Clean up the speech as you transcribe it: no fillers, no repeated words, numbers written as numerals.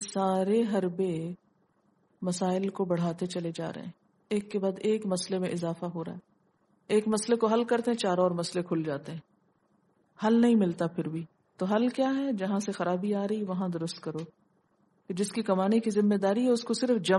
सारे हरबे मसाइल को बढ़ाते चले जा रहे हैं, एक के बाद एक मसले में इजाफा हो रहा है। एक मसले को हल करते हैं, चार और मसले खुल जाते हैं, हल नहीं मिलता फिर भी। तो हल क्या है? जहां से खराबी आ रही वहां दुरुस्त करो। जिसकी कमाने की जिम्मेदारी है उसको सिर्फ